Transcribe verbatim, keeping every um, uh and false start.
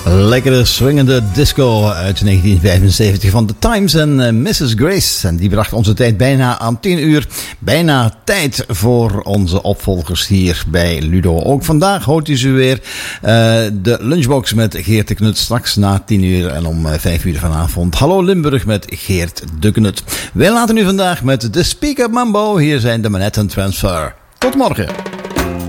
Lekkere swingende disco uit negentien vijfenzeventig van The Times en uh, missus Grace. En die bracht onze tijd bijna aan tien uur. Bijna tijd voor onze opvolgers hier bij Ludo. Ook vandaag hoort u ze weer. Uh, de lunchbox met Geert de Knut straks na tien uur en om uh, vijf uur vanavond. Hallo Limburg met Geert de Knut. Wij laten u vandaag met de Speak Up Mambo. Hier zijn de Manhattan Transfer. Tot morgen.